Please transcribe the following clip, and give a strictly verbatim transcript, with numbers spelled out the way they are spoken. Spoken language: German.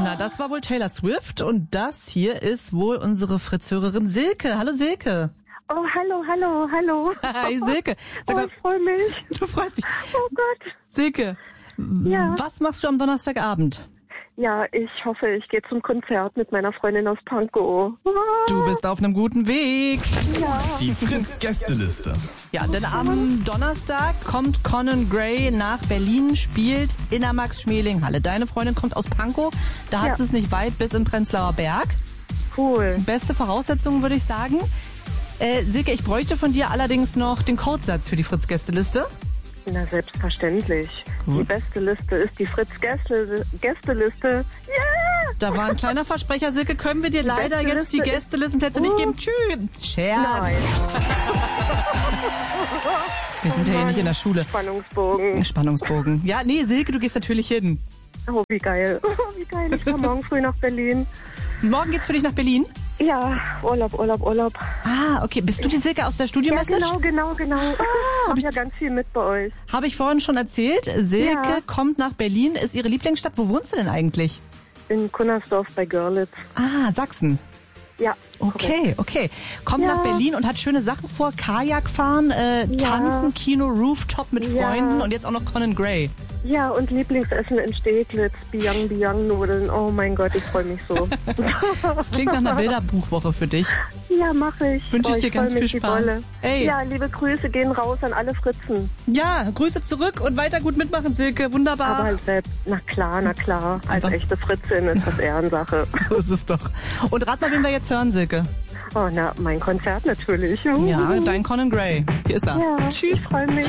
Na, das war wohl Taylor Swift und das hier ist wohl unsere Fritz-Hörerin Silke. Hallo Silke. Oh, hallo, hallo, hallo. Hi Silke. Sag mal, oh, ich freue mich. Du freust dich. Oh Gott. Silke, ja. Was machst du am Donnerstagabend? Ja, ich hoffe, ich gehe zum Konzert mit meiner Freundin aus Pankow. Du bist auf einem guten Weg. Ja. Die Fritz-Gästeliste. Ja, denn am Donnerstag kommt Conan Gray nach Berlin, spielt in der Max-Schmeling-Halle. Deine Freundin kommt aus Pankow, da hat Ja. es nicht weit bis in Prenzlauer Berg. Cool. Beste Voraussetzungen, würde ich sagen. Äh, Silke, ich bräuchte von dir allerdings noch den Codesatz für die Fritz-Gästeliste. Na, selbstverständlich. Die beste Liste ist die Fritz-Gästeliste. Yeah! Da war ein kleiner Versprecher, Silke. Können wir dir leider beste jetzt die Liste Gästelistenplätze ist- nicht Uh. geben? Tschüss. Scherz. Nein. Wir sind ja hier nicht in der Schule. Spannungsbogen. Spannungsbogen. Ja, nee, Silke, du gehst natürlich hin. Oh, wie geil. Oh, wie geil. Ich komme morgen früh nach Berlin. Morgen geht's für dich nach Berlin? Ja, Urlaub, Urlaub, Urlaub. Ah, okay. Bist du die Silke aus der Ja, Studio-Message? genau, genau, genau. Ich mache ja ganz viel mit bei euch. Habe ich vorhin schon erzählt. Silke Ja. kommt nach Berlin, ist ihre Lieblingsstadt. Wo wohnst du denn eigentlich? In Kunnersdorf bei Görlitz. Ah, Sachsen. Ja. Okay, okay. Kommt Ja. nach Berlin und hat schöne Sachen vor. Kajak fahren, äh, Ja. tanzen, Kino, Rooftop mit Ja. Freunden und jetzt auch noch Conan Gray. Ja, und Lieblingsessen in Steglitz, Biang Biang Nudeln. Oh mein Gott, ich freue mich so. Das klingt nach einer Bilderbuchwoche für dich. Ja, mache ich. Wünsche ich Oh, dir ganz freu mich viel wie Spaß. Bolle. Ey. Ja, liebe Grüße gehen raus an alle Fritzen. Ja, Grüße zurück und weiter gut mitmachen, Silke. Wunderbar. Aber halt selbst, na klar, na klar. Als Einfach- echte Fritzin ist das Ehrensache. So ist es doch. Und rat mal, wen wir jetzt hören, Silke. Oh, na, mein Konzert natürlich. Ja, dein Conan Gray. Hier ist er. Ja, Tschüss. ich freue mich.